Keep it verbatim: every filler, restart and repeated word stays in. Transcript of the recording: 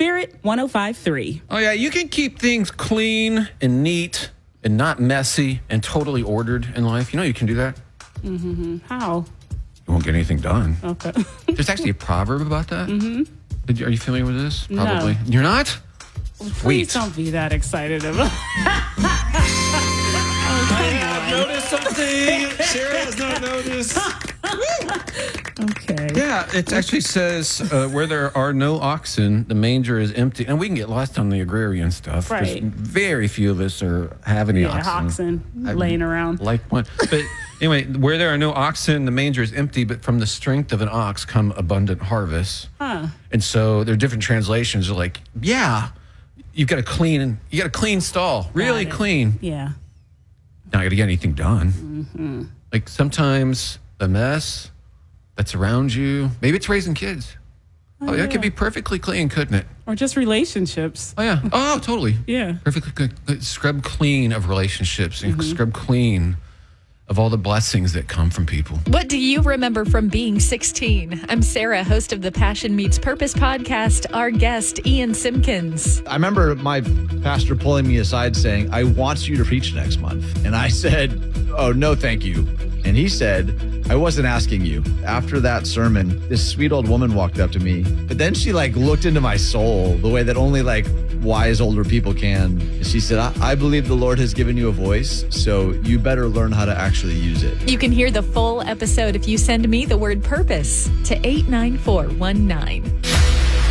Spirit one oh five point three. Oh, yeah, you can keep things clean and neat and not messy and totally ordered in life. You know you can do that. Mm-hmm. How? You won't get anything done. Okay. There's actually a proverb about that. Mm-hmm. Did you, are you familiar with this? No. Probably. You're not? Please Sweet. don't be that excited about I have noticed something. Sarah has not noticed. Okay. Yeah, it actually says uh, where there are no oxen, the manger is empty. And we can get lost on the agrarian stuff. 'cause Right. Very few of us are have any Yeah, oxen. oxen I laying around. Like one. But anyway, where there are no oxen, the manger is empty, but from the strength of an ox come abundant harvests. Huh. And so there are different translations. They're like, yeah, you've got a clean, you got a clean stall, really Got it. clean. Yeah. Not going to get anything done. Mm-hmm. Like sometimes the mess that's around you, maybe it's raising kids. Oh, Oh, that could yeah. be perfectly clean, couldn't it? Or just relationships. Oh, yeah. Oh, totally. Yeah. Perfectly good. Scrub clean of relationships. Mm-hmm. Scrub clean of all the blessings that come from people. What do you remember from being sixteen? I'm Sarah, host of the Passion Meets Purpose podcast. Our guest, Ian Simpkins. I remember my pastor pulling me aside saying, I want you to preach next month. And I said, oh, no, thank you. And he said, I wasn't asking you. After that sermon, this sweet old woman walked up to me, but then she like looked into my soul the way that only like wise older people can. And she said, I, I believe the Lord has given you a voice, so you better learn how to actually use it. You can hear the full episode if you send me the word purpose to eight nine four one nine.